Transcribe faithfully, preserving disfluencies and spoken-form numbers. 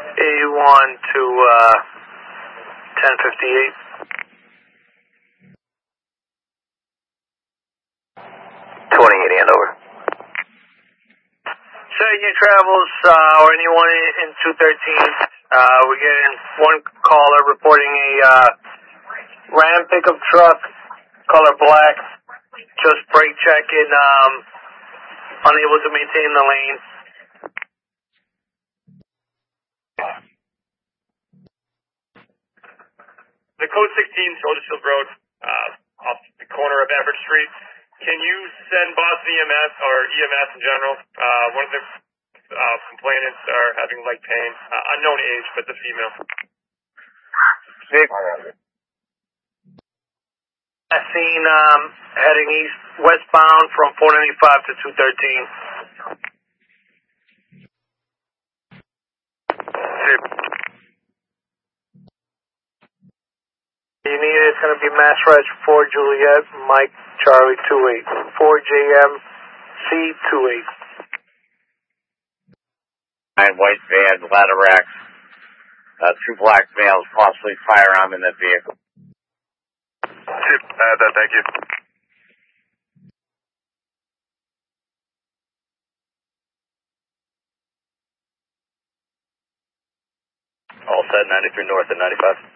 eighty-one to uh, ten fifty-eight. twenty eighty and over. Setting your travels, uh, or anyone in two thirteen, uh, we're getting one caller reporting a uh, Ram pickup truck, color black, just brake checking, um, unable to maintain the lane. The code sixteen, Soldier Road, uh, off the corner of Everett Street. Can you send Boston E M S or E M S in general? Uh, one of the uh, complainants are having leg pain, uh, unknown age, but the female. I've seen um, heading east, westbound from four ninety-five to two thirteen. You need it, it's going to be Mass Res four Juliet, Mike Charlie two eight, four J M C two eight. Nine white van, ladder racks, uh, two black males, possibly firearm in that vehicle. Uh, that, thank you. All set, ninety-three north and ninety-five.